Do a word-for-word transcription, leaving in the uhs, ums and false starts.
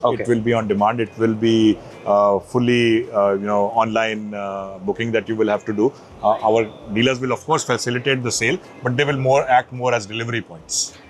Okay. It will be on demand. It will be uh, fully, uh, you know, online uh, booking that you will have to do. Uh, our dealers will, of course, facilitate the sale, but they will more act more as delivery points.